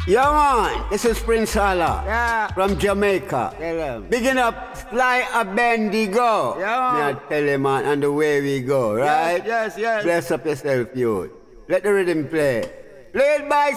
Yeah, man, this is Prince Allah. Yeah. From Jamaica. Tell them. Bigging up Sly a Bendigo. Yeah, man. Me I tell you, man, and the way we go, right? Yes, yes, yes. Bless up yourself, youth. Let the rhythm play. Played by